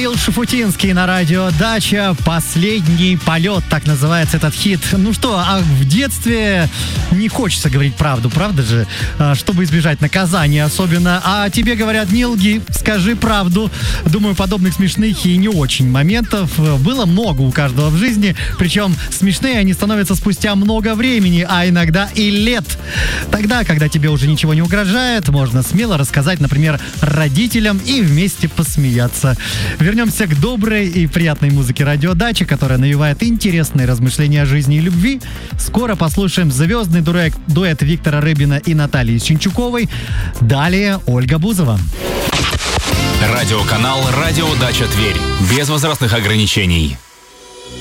Михаил Шуфутинский на радио «Дача». «Последний полет», так называется этот хит. Ну что, а в детстве не хочется говорить правду, правда же? Чтобы избежать наказания особенно. А тебе говорят: не лги, скажи правду. Думаю, подобных смешных и не очень моментов было много у каждого в жизни. Причем смешные они становятся спустя много времени, а иногда и лет. Тогда, когда тебе уже ничего не угрожает, можно смело рассказать, например, родителям и вместе посмеяться. Вернемся к доброй и приятной музыке радио «Дача», которая навевает интересные размышления о жизни и любви. Скоро послушаем звездный дуэт Виктора Рыбина и Натальи Синчуковой. Далее Ольга Бузова. Радиоканал «Радио Дача Тверь». Без возрастных ограничений.